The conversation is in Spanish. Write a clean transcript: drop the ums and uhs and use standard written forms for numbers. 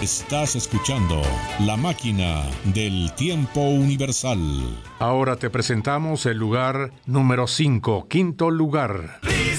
Estás escuchando La Máquina del Tiempo Universal. Ahora te presentamos el lugar número 5, quinto lugar. Please